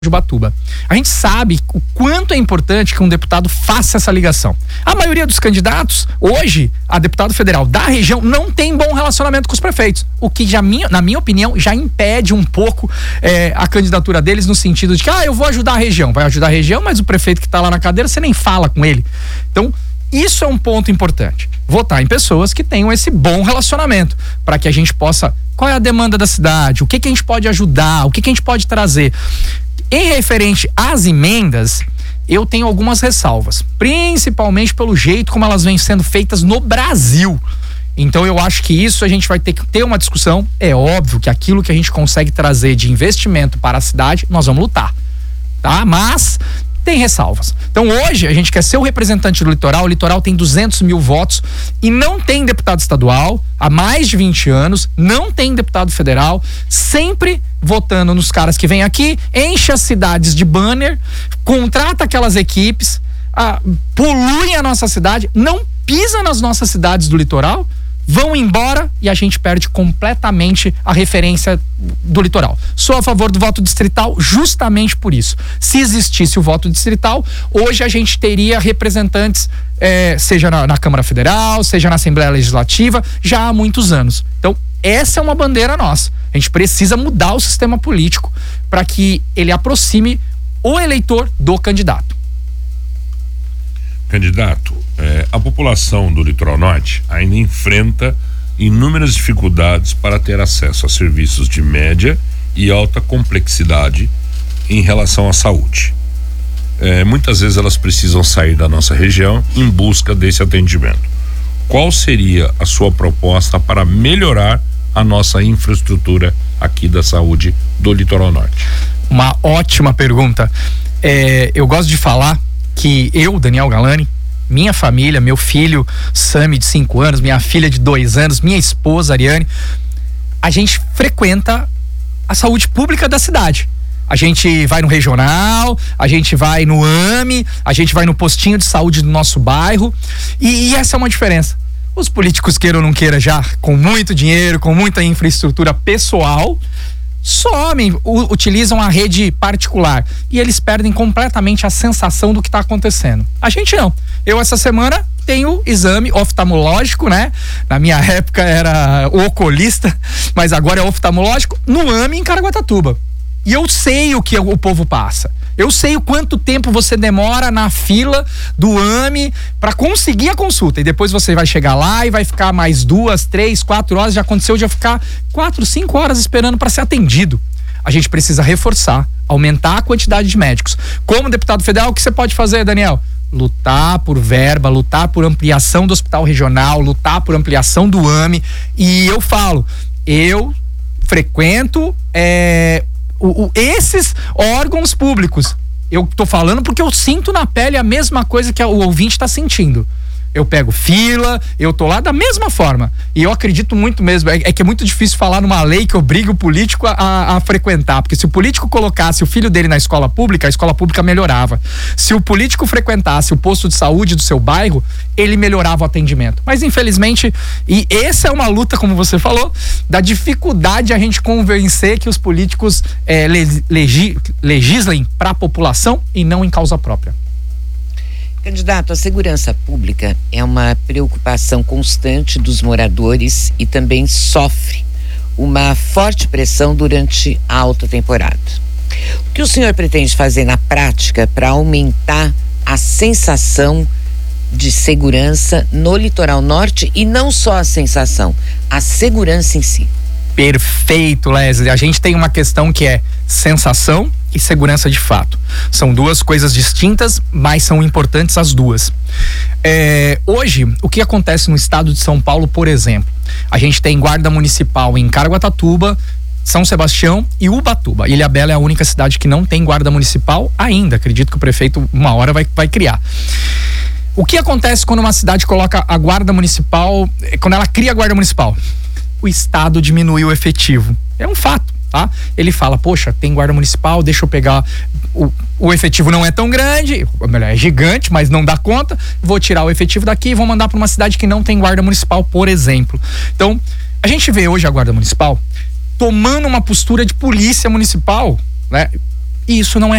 de Ubatuba. A gente sabe o quanto é importante que um deputado faça essa ligação. A maioria dos candidatos, hoje, a deputado federal da região, não tem bom relacionamento com os prefeitos. O que, na minha opinião, já impede um pouco a candidatura deles no sentido de que, eu vou ajudar a região. Vai ajudar a região, mas o prefeito que está lá na cadeira, você nem fala com ele. Então, isso é um ponto importante. Votar em pessoas que tenham esse bom relacionamento, para que a gente possa... Qual é a demanda da cidade? O que a gente pode ajudar? O que a gente pode trazer? Em referente às emendas, eu tenho algumas ressalvas, principalmente pelo jeito como elas vêm sendo feitas no Brasil. Então eu acho que isso a gente vai ter que ter uma discussão. É óbvio que aquilo que a gente consegue trazer de investimento para a cidade, nós vamos lutar, tá? Mas tem ressalvas. Então hoje a gente quer ser o representante do litoral. O litoral tem 200 mil votos e não tem deputado estadual há mais de 20 anos, não tem deputado federal, sempre votando nos caras que vêm aqui, enche as cidades de banner, contrata aquelas equipes, poluem a nossa cidade, não pisa nas nossas cidades do litoral, vão embora e a gente perde completamente a referência do litoral. Sou a favor do voto distrital justamente por isso. Se existisse o voto distrital, hoje a gente teria representantes, seja na Câmara Federal, seja na Assembleia Legislativa, já há muitos anos. Então, essa é uma bandeira nossa. A gente precisa mudar o sistema político para que ele aproxime o eleitor do candidato. Candidato, a população do Litoral Norte ainda enfrenta inúmeras dificuldades para ter acesso a serviços de média e alta complexidade em relação à saúde. Muitas vezes elas precisam sair da nossa região em busca desse atendimento. Qual seria a sua proposta para melhorar a nossa infraestrutura aqui da saúde do Litoral Norte? Uma ótima pergunta. Eu gosto de falar que eu, Daniel Galani, minha família, meu filho Sami de 5 anos, minha filha de 2 anos, minha esposa Ariane, a gente frequenta a saúde pública da cidade. A gente vai no regional, a gente vai no AME, a gente vai no postinho de saúde do nosso bairro e essa é uma diferença. Os políticos, queira ou não queira, já com muito dinheiro, com muita infraestrutura pessoal, somem, utilizam a rede particular e eles perdem completamente a sensação do que está acontecendo. A gente não. Eu essa semana tenho exame oftalmológico, né? Na minha época era oculista, mas agora é oftalmológico no AME em Caraguatatuba. E eu sei o que o povo passa. Eu sei o quanto tempo você demora na fila do AME para conseguir a consulta. E depois você vai chegar lá e vai ficar mais 2, 3, 4 horas. Já aconteceu de eu ficar 4, 5 horas esperando para ser atendido. A gente precisa reforçar, aumentar a quantidade de médicos. Como deputado federal, o que você pode fazer, Daniel? Lutar por verba, lutar por ampliação do hospital regional, lutar por ampliação do AME. E eu falo, eu frequento esses órgãos públicos. Eu tô falando porque eu sinto na pele a mesma coisa que o ouvinte tá sentindo. Eu pego fila, eu tô lá da mesma forma. E eu acredito muito mesmo, que é muito difícil falar numa lei que obriga o político a frequentar, porque se o político colocasse o filho dele na escola pública, a escola pública melhorava. Se o político frequentasse o posto de saúde do seu bairro, ele melhorava o atendimento. Mas infelizmente, e essa é uma luta, como você falou, da dificuldade a gente convencer que os políticos legislem para a população e não em causa própria. Candidato, a segurança pública é uma preocupação constante dos moradores e também sofre uma forte pressão durante a alta temporada. O que o senhor pretende fazer na prática para aumentar a sensação de segurança no Litoral Norte e não só a sensação, a segurança em si? Perfeito, Leslie. A gente tem uma questão que é sensação e segurança de fato. São duas coisas distintas, mas são importantes as duas. Hoje, o que acontece no estado de São Paulo, por exemplo? A gente tem guarda municipal em Caraguatatuba, São Sebastião e Ubatuba. Ilhabela é a única cidade que não tem guarda municipal ainda. Acredito que o prefeito uma hora vai criar. O que acontece quando uma cidade coloca a guarda municipal, quando ela cria a guarda municipal? O estado diminui o efetivo. É um fato, tá? Ele fala, poxa, tem guarda municipal, deixa eu pegar, o efetivo não é tão grande, ou melhor, é gigante, mas não dá conta, vou tirar o efetivo daqui e vou mandar para uma cidade que não tem guarda municipal, por exemplo. Então, a gente vê hoje a guarda municipal tomando uma postura de polícia municipal, né? E isso não é